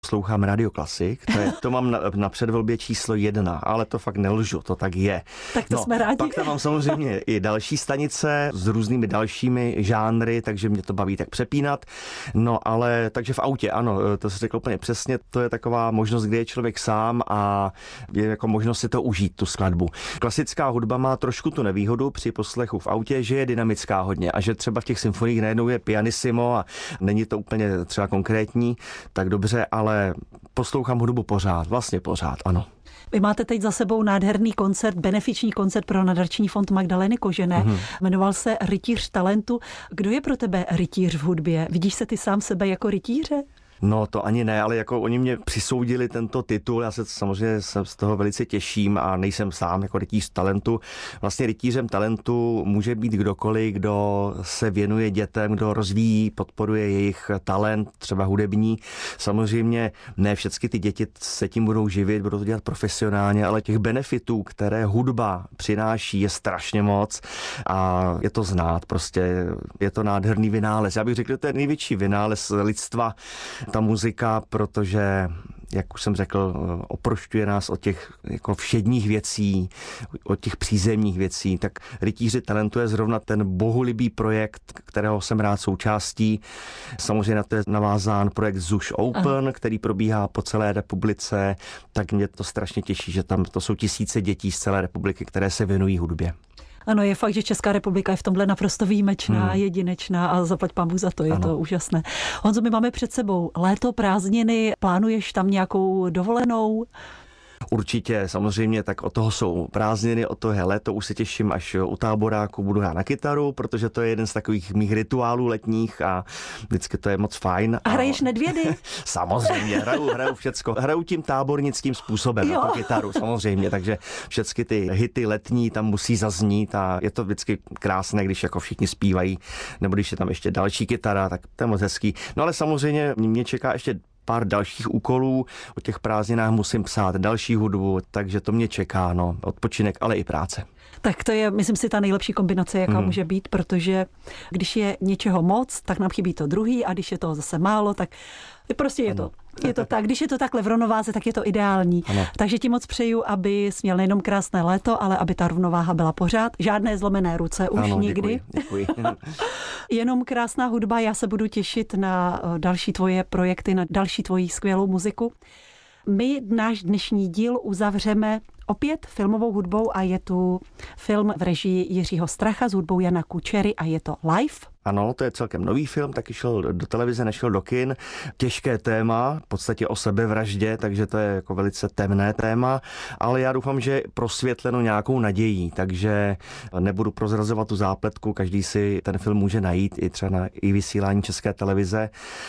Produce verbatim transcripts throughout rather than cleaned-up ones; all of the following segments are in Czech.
Poslouchám Radio Klasik, to, je, to mám na, na předvolbě číslo jedna, ale to fakt nelžu, to tak je. Tak to no, jsme rádi. Pak tam mám samozřejmě i další stanice s různými dalšími žánry, takže mě to baví tak přepínat. No ale takže v autě, ano, to se řekl úplně přesně, to je taková možnost, kde je člověk sám a je jako možnost si to užít, tu skladbu. Klasická hudba má trošku tu nevýhodu při poslechu v autě, že je dynamická hodně a že třeba v těch symfoniích najednou je pianissimo a není to úplně třeba konkrétní, tak dobře, ale poslouchám hudbu pořád, vlastně pořád, ano. Vy máte teď za sebou nádherný koncert, benefiční koncert pro nadační fond Magdaleny Kožené. Mm-hmm. Jmenoval se Rytíř talentu. Kdo je pro tebe rytíř v hudbě? Vidíš se ty sám sebe jako rytíře? No to ani ne, ale jako oni mě přisoudili tento titul, já se samozřejmě jsem z toho velice těším a nejsem sám jako rytíř talentu. Vlastně rytířem talentu může být kdokoliv, kdo se věnuje dětem, kdo rozvíjí, podporuje jejich talent, třeba hudební. Samozřejmě ne všechny ty děti se tím budou živit, budou to dělat profesionálně, ale těch benefitů, které hudba přináší, je strašně moc a je to znát, prostě je to nádherný vynález. Já bych řekl, že to je největší vynález lidstva, ta muzika, protože, jak už jsem řekl, oprošťuje nás od těch jako všedních věcí, od těch přízemních věcí, tak Rytíři talentu je zrovna ten bohulibý projekt, kterého jsem rád součástí. Samozřejmě na to je navázán projekt Zuš Open, Aha. který probíhá po celé republice, tak mě to strašně těší, že tam to jsou tisíce dětí z celé republiky, které se věnují hudbě. Ano, je fakt, že Česká republika je v tomhle naprosto výjimečná, hmm. jedinečná a zaplať pánbůh za to, je ano. to úžasné. Honzo, my máme před sebou léto, prázdniny, plánuješ tam nějakou dovolenou? Určitě, samozřejmě, tak od toho jsou prázdniny, od toho je léto, už se těším, až u táboráku budu hrát na kytaru, protože to je jeden z takových mých rituálů letních a vždycky to je moc fajn. A hraješ Nedvědy? Samozřejmě, hraju, hraju všecko. Hraju tím tábornickým způsobem jo. na tu kytaru, samozřejmě, takže všechny ty hity letní tam musí zaznít a je to vždycky krásné, když jako všichni zpívají, nebo když je tam ještě další kytara, tak to je moc hezký. No ale samozřejmě mě čeká ještě pár dalších úkolů, o těch prázdninách musím psát další hudbu, takže to mě čeká, no, odpočinek, ale i práce. Tak to je, myslím si, ta nejlepší kombinace, jaká hmm. může být, protože když je něčeho moc, tak nám chybí to druhý a když je toho zase málo, tak prostě je to. Je to tak, když je to takhle v rovnováze, tak je to ideální. Ano. Takže ti moc přeju, aby jsi měl nejenom krásné léto, ale aby ta rovnováha byla pořád. Žádné zlomené ruce už ano, nikdy. Děkuji, děkuji. Jenom krásná hudba, já se budu těšit na další tvoje projekty, na další tvoji skvělou muziku. My náš dnešní díl uzavřeme opět filmovou hudbou a je tu film v režii Jiřího Stracha s hudbou Jana Kučery a je to Live. Ano, to je celkem nový film, taky šel do televize, nešel do kin. Těžké téma, v podstatě o sebevraždě, takže to je jako velice temné téma, ale já doufám, že prosvětleno nějakou nadějí, takže nebudu prozrazovat tu zápletku, každý si ten film může najít i třeba na i vysílání České televize.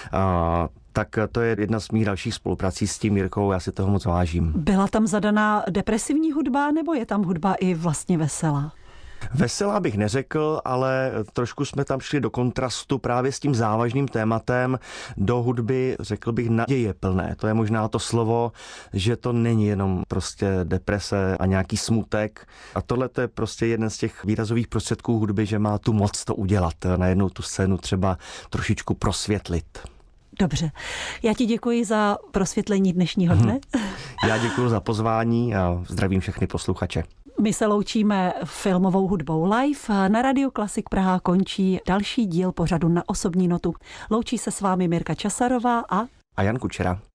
A tak to je jedna z mých dalších spoluprací s tím Jirkou, já si toho moc vážím. Byla tam zadaná depresivní hudba, nebo je tam hudba i vlastně veselá? Veselá bych neřekl, ale trošku jsme tam šli do kontrastu právě s tím závažným tématem do hudby, řekl bych, naděje plné. To je možná to slovo, že to není jenom prostě deprese a nějaký smutek. A tohle to je prostě jeden z těch výrazových prostředků hudby, že má tu moc to udělat. Najednou tu scénu třeba trošičku prosvětlit. Dobře. Já ti děkuji za prosvětlení dnešního dne. Hmm. Já děkuji za pozvání a zdravím všechny posluchače. My se loučíme filmovou hudbou Live. Na Radio Klasik Praha končí další díl pořadu Na osobní notu. Loučí se s vámi Mirka Časarová a... a Jan Kučera.